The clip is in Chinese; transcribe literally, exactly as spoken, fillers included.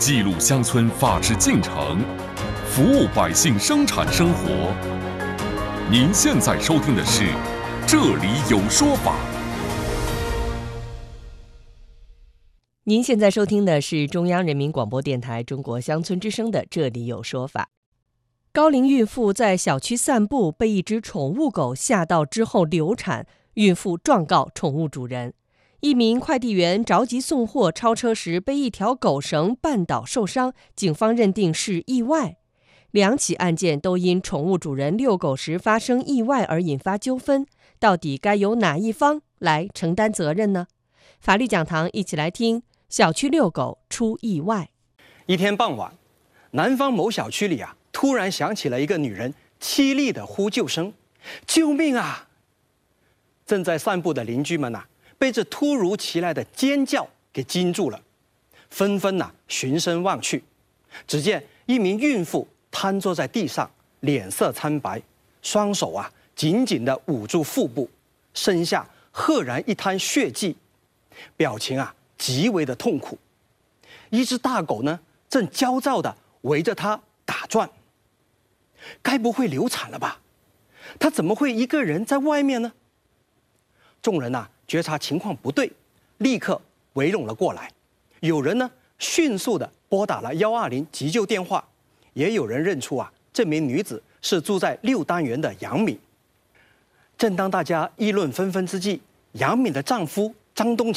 记录乡村法治进程，服务百姓生产生活。您现在收听的是《这里有说法》。 您现在收听的是中央人民广播电台中国乡村之声的《这里有说法》。高龄孕妇在小区散步，被一只宠物狗吓到之后流产，孕妇状告宠物主人。一名快递员着急送货，超车时被一条狗绳绊倒受伤，警方认定是意外。两起案件都因宠物主人遛狗时发生意外而引发纠纷，到底该由哪一方来承担责任呢？法律讲堂一起来听小区遛狗出意外。 一天傍晚，南方某小区里啊，突然响起了一个女人凄厉的呼救声：“救命啊！”正在散步的邻居们呐、啊，被这突如其来的尖叫给惊住了，纷纷呐、啊、循声望去。只见一名孕妇瘫坐在地上，脸色苍白，双手啊紧紧地捂住腹部，身下赫然一滩血迹，表情啊极为的痛苦。一只大狗呢，正焦躁地围着它打转。该不会流产了吧？它怎么会一个人在外面呢？众人呐、啊、觉察情况不对，立刻围拢了过来。有人呢迅速地拨打了一二零急救电话，也有人认出啊这名女子是住在六单元的杨敏。正当大家议论纷纷之际，杨敏的丈夫张东